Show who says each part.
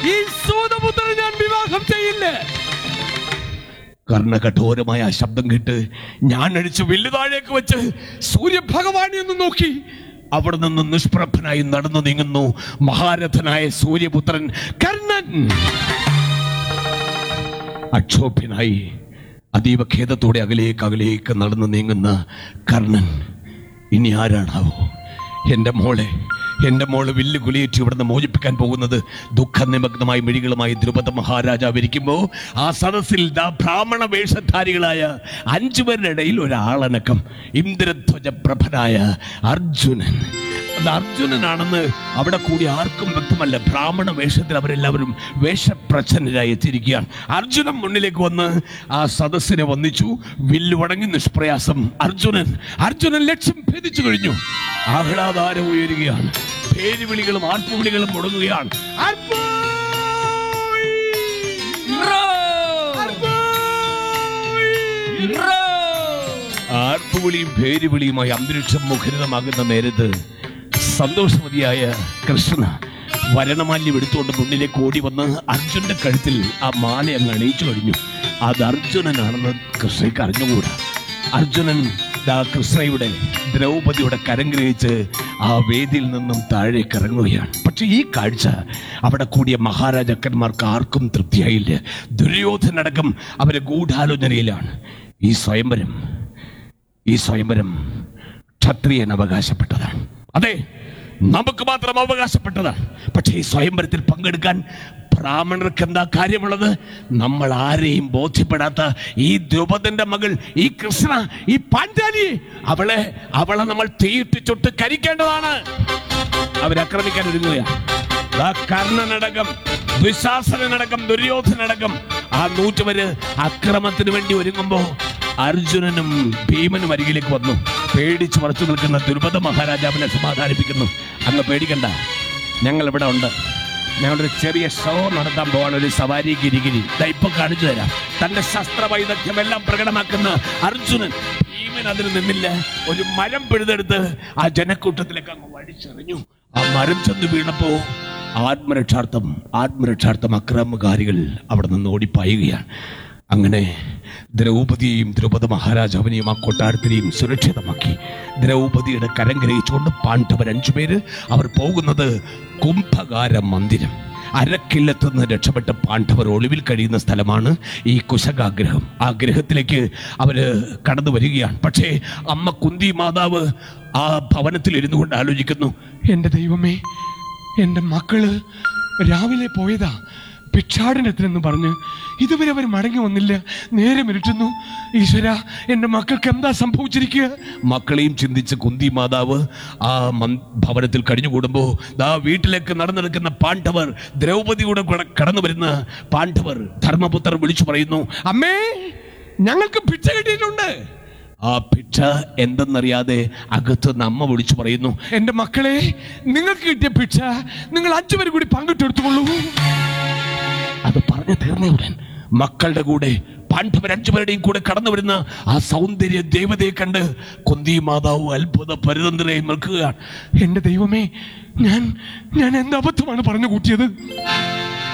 Speaker 1: ഈ സൂതപുത്രനെ ഞാൻ വിവാഹം ചെയ്യില്ല.
Speaker 2: കർണകഠോരമായ ആ ശബ്ദം കേട്ട് ഞാൻ അടിച്ച് വില്ല് താഴേക്ക് വെച്ച് സൂര്യഭഗവാനെ ഒന്ന് നോക്കി. അവിടെ നിന്ന് നിഷ്പ്രഭനായി നടന്നു നീങ്ങുന്നു മഹാരഥനായ സൂര്യപുത്രൻ കർണൻ. അക്ഷോഭ്യനായി അതീവ ഖേദത്തോടെ അകലേക്ക് നടന്നു നീങ്ങുന്ന കർണൻ ഇനി ആരാണാവോ എൻ്റെ മോള് വില്ല് കുലിയേറ്റ് ഇവിടുന്ന് മോചിപ്പിക്കാൻ പോകുന്നത്? ദുഃഖനിമഗ്നമായ മിഴികളുമായി ദ്രുപദ മഹാരാജാവ് ഇരിക്കുമ്പോൾ ആ സദസ്സിൽ ബ്രാഹ്മണ വേഷധാരികളായ 5 പേരുടെ ഇടയിൽ ഒരാളനക്കം. ഇന്ദ്രധ്വജ പ്രഭനായ അർജുനൻ. അത് അർജുനനാണെന്ന് അവിടെ കൂടി ആർക്കും വ്യക്തമല്ല. ബ്രാഹ്മണ വേഷത്തിൽ അവരെല്ലാവരും വേഷപ്രച്ഛന്നരായി എത്തിയിരിക്കുകയാണ്. അർജുനൻ മുന്നിലേക്ക് വന്ന് ആ സദസ്സിനെ വന്ദിച്ചു. വില്ല് വണങ്ങി നിഷ്പ്രയാസം അർജുനൻ ലക്ഷ്യം ഭേദിച്ചു കഴിഞ്ഞു. ആഹ്ലാദാരം ഉയരുകയാണ്. പേരുവിളികളും ആർപ്പുവിളികളും മുടങ്ങുകയാണ്. ആർപ്പുവിളിയും പേരുവിളിയുമായി അന്തരീക്ഷം മുഖരിതമാകുന്ന നേരത്ത് സന്തോഷവതിയായ കൃഷ്ണ വരണമാല്യം എടുത്തുകൊണ്ട് മുന്നിലേക്ക് ഓടി വന്ന് അർജുനന്റെ കഴുത്തിൽ ആ മാല അങ്ങ് അണിയിച്ചു കഴിഞ്ഞു. അത് അർജുനനാണെന്ന് കൃഷ്ണയ്ക്ക് അറിഞ്ഞുകൂടാ. അർജുനൻ കൃഷ്ണയുടെ ദ്രൗപദിയുടെ കരം ഗ്രഹിച്ച് ആ വേദിയിൽ നിന്നും താഴേക്ക് ഇറങ്ങുകയാണ്. പക്ഷെ ഈ കാഴ്ച അവിടെ കൂടിയ മഹാരാജാക്കന്മാർക്ക് ആർക്കും തൃപ്തിയായില്ല. ദുര്യോധനടക്കം അവരെ ഗൂഢാലോചനയിലാണ്. ഈ സ്വയംവരം ക്ഷത്രിയൻ അവകാശപ്പെട്ടതാണ്. അതെ, നമുക്ക് മാത്രം അവകാശപ്പെട്ടതാണ്. പക്ഷേ ഈ സ്വയംവരത്തിൽ പങ്കെടുക്കാൻ ബ്രാഹ്മണർക്ക് എന്താ കാര്യമുള്ളത്? നമ്മൾ ആരെയും ബോധ്യപ്പെടാത്ത ഈ ദ്രുപദന്റെ മകൾ, ഈ കൃഷ്ണ, ഈ പാഞ്ചാലി, അവളെ നമ്മൾ തീയിട്ട് ചുട്ട് കരിക്കേണ്ടതാണ്. അവരാക്രമിക്കാൻ ഒരുങ്ങുകയാണ്. കർണനടക്കം, ദുശാസനടക്കം, ദുര്യോധനടക്കം ആ 100 പേര് അക്രമത്തിന് വേണ്ടി ഒരുങ്ങുമ്പോ അർജുനനും ഭീമനും അരികിലേക്ക് വന്നു. പേടിച്ച് മറച്ചു നിൽക്കുന്ന ദ്രുപദ മഹാരാജാവിനെ സമാധാനിപ്പിക്കുന്നു. അങ്ങ് പേടിക്കണ്ട, ഞങ്ങൾ ഇവിടെ ഉണ്ട്. ഞങ്ങളൊരു ചെറിയ ഷോ നടത്താൻ പോവാണ്. ഒരു സവാരി ഗിരിഗിരി ഇപ്പൊ കാണിച്ചു തരാം. തന്റെ ശസ്ത്രവൈദഗ്ധ്യമെല്ലാം പ്രകടമാക്കുന്ന അർജുനൻ. ഭീമൻ അതിന് നിന്നില്ല. ഒരു മരം പിഴുതെടുത്ത് ആ ജനക്കൂട്ടത്തിലേക്ക് അങ്ങ് വഴിച്ചെറിഞ്ഞു. ആ മരം ചെന്ന് വീണപ്പോ ആത്മരക്ഷാർത്ഥം അക്രമകാരികൾ അവിടെ നിന്ന് ഓടിപ്പായുകയാണ്. അങ്ങനെ ദ്രൗപദിയെയും ദ്രുപദ മഹാരാജാവിനെയും ആ കൊട്ടാരത്തിനെയും സുരക്ഷിതമാക്കി ദ്രൗപദിയുടെ കരം ഗ്രഹിച്ചുകൊണ്ട് പാണ്ഡവർ 5 പേര് അവർ പോകുന്നത് കുംഭകാര മന്ദിരം. അരക്കില്ലത്ത് നിന്ന് രക്ഷപ്പെട്ട പാണ്ഡവർ ഒളിവിൽ കഴിയുന്ന സ്ഥലമാണ് ഈ കുശകാഗ്രഹം. ആ ഗ്രഹത്തിലേക്ക് അവര് കടന്നു വരികയാണ്. പക്ഷേ അമ്മ കുന്തി മാതാവ് ആ ഭവനത്തിൽ ഇരുന്നു കൊണ്ട് ആലോചിക്കുന്നു,
Speaker 1: എൻ്റെ ദൈവമേ, എൻ്റെ മക്കള് രാവിലെ പോയതാ ഭിക്ഷാടനത്തിനെന്ന് പറഞ്ഞ് ഇതുവരെ അവർ മടങ്ങി വന്നില്ല. നേരം ഇരുട്ടുന്നു. ഈശ്വര, എൻ്റെ മക്കൾക്ക് എന്താ സംഭവിച്ചിരിക്കുക?
Speaker 2: മക്കളെയും ചിന്തിച്ച് കുന്തി മാതാവ് ആ ഭവനത്തിൽ കഴിഞ്ഞുകൂടുമ്പോൾ വീട്ടിലേക്ക് നടന്നെടുക്കുന്ന പാണ്ഡവർ, ദ്രൗപദിയുടെ കടന്നു വരുന്ന പാണ്ഡവർ, ധർമ്മപുത്രർ വിളിച്ചു പറയുന്നു,
Speaker 1: അമ്മേ, ഞങ്ങൾക്ക് ഭിക്ഷ കിട്ടിയിട്ടുണ്ട്.
Speaker 2: ആ ഭിക്ഷ എന്തെന്നറിയാതെ അകത്ത് അമ്മ വിളിച്ചു പറയുന്നു,
Speaker 1: എൻ്റെ മക്കളെ, നിങ്ങൾക്ക് കിട്ടിയ ഭിക്ഷ നിങ്ങൾ 5 പേര് കൂടി പങ്കിട്ടെടുത്തുകൊള്ളൂ.
Speaker 2: അത് പറഞ്ഞു തീർന്ന ഉടൻ മക്കളുടെ കൂടെ പാണ്ഡവർ 5 പേരുടെയും കൂടെ കടന്നു വരുന്ന ആ സൗന്ദര്യ ദേവതയെ കണ്ട് കുന്തി മാതാവ് അത്ഭുത പരിതന്ത്രയായി നിൽക്കുകയാണ്.
Speaker 1: എൻ്റെ ദൈവമേ, ഞാൻ എന്ത് അബദ്ധമാണ് പറഞ്ഞു കൂട്ടിയത്?